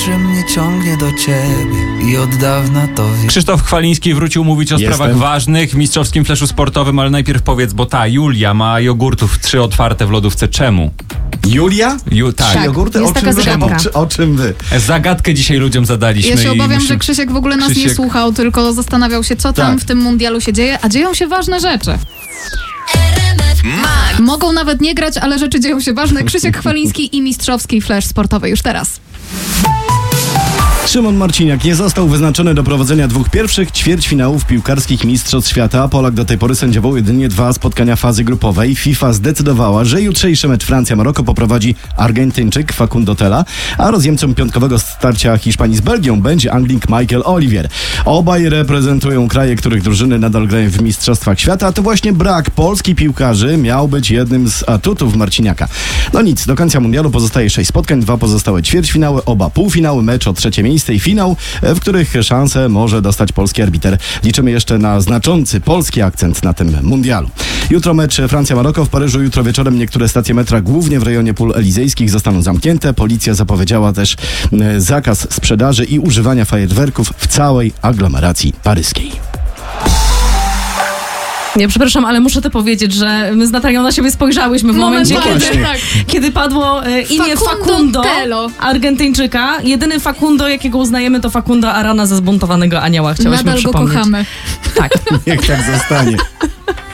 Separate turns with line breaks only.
że mnie ciągnie do ciebie i od dawna to wiem.
Krzysztof Chwaliński wrócił mówić o sprawach ważnych w mistrzowskim fleszu sportowym, ale najpierw powiedz, bo ta Julia ma jogurtów 3 otwarte w lodówce. Czemu?
Julia?
Tak.
Jogurty?
jest taka zagadka.
O czym wy?
Zagadkę dzisiaj ludziom zadaliśmy.
Ja się obawiam,
że
Krzysiek w ogóle nas nie słuchał, tylko zastanawiał się, co tam w tym mundialu się dzieje, a dzieją się ważne rzeczy. Mogą nawet nie grać, ale rzeczy dzieją się ważne. Krzysiek Chwaliński i mistrzowski flesz sportowy już teraz.
Szymon Marciniak nie został wyznaczony do prowadzenia 2 pierwszych ćwierćfinałów piłkarskich Mistrzostw Świata. Polak do tej pory sędziował jedynie 2 spotkania fazy grupowej. FIFA zdecydowała, że jutrzejszy mecz Francja-Maroko poprowadzi Argentyńczyk Facundo Tella, a rozjemcą piątkowego starcia Hiszpanii z Belgią będzie Anglik Michael Olivier. Obaj reprezentują kraje, których drużyny nadal grają w Mistrzostwach Świata, a to właśnie brak polskich piłkarzy miał być jednym z atutów Marciniaka. No nic, do końca mundialu pozostaje 6 spotkań, 2 pozostałe ćwierćfinały, oba półfinały, mecz o 3. miejsce i finał, w których szansę może dostać polski arbiter. Liczymy jeszcze na znaczący polski akcent na tym mundialu. Jutro mecz Francja-Maroko w Paryżu. Jutro wieczorem niektóre stacje metra, głównie w rejonie pól elizejskich, zostaną zamknięte. Policja zapowiedziała też zakaz sprzedaży i używania fajerwerków w całej aglomeracji paryskiej.
Nie, przepraszam, ale muszę to powiedzieć, że my z Natalią na siebie spojrzałyśmy w momencie, kiedy padło imię Facundo
Telo.
Argentyńczyka. Jedyny Facundo, jakiego uznajemy, to Facundo Arana ze Zbuntowanego Anioła. Chciałyśmy
Nadal
przypomnieć.
go kochamy.
Tak.
Niech tak zostanie.